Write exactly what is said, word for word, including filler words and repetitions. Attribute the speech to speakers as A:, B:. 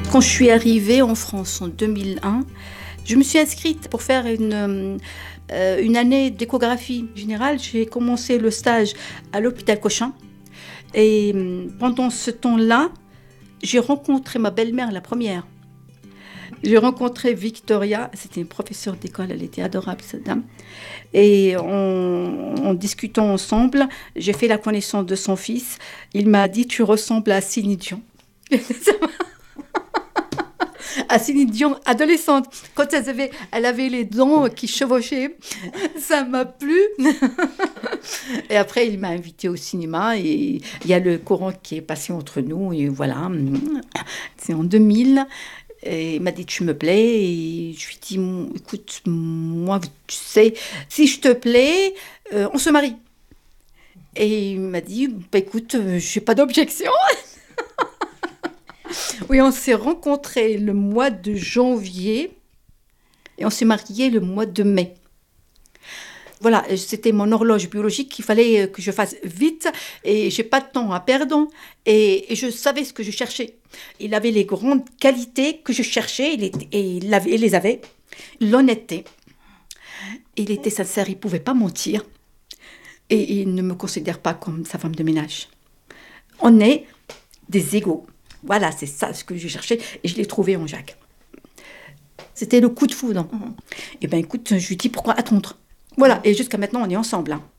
A: Quand je suis arrivée en France en deux mille un, je me suis inscrite pour faire une, euh, une année d'échographie générale. J'ai commencé le stage à l'hôpital Cochin. Et pendant ce temps-là, j'ai rencontré ma belle-mère, la première. J'ai rencontré Victoria, c'était une professeure d'école, elle était adorable cette dame. Et en, en discutant ensemble, j'ai fait la connaissance de son fils. Il m'a dit « Tu ressembles à Céline Dion ». À Céline Dion, adolescente, quand elle avait, elle avait les dents qui chevauchaient, ça m'a plu. Et après, il m'a invitée au cinéma et il y a le courant qui est passé entre nous et voilà. C'est en deux mille. Et il m'a dit, tu me plais. Et je lui ai dit, écoute, moi, tu sais, si je te plais, euh, on se marie. Et il m'a dit, bah, écoute, euh, je n'ai pas d'objection. Oui, on s'est rencontrés le mois de janvier et on s'est mariés le mois de mai. Voilà, c'était mon horloge biologique qu'il fallait que je fasse vite et j'ai pas de temps à perdre et, et je savais ce que je cherchais. Il avait les grandes qualités que je cherchais il était, et il, avait, il les avait. L'honnêteté, il était sincère, il pouvait pas mentir et il ne me considère pas comme sa femme de ménage. On est des égaux. Voilà, c'est ça ce que je cherchais et je l'ai trouvé en Jacques. C'était le coup de foudre. Mmh. Et bien écoute, je lui dis pourquoi attendre. Voilà, et jusqu'à maintenant on est ensemble. Hein.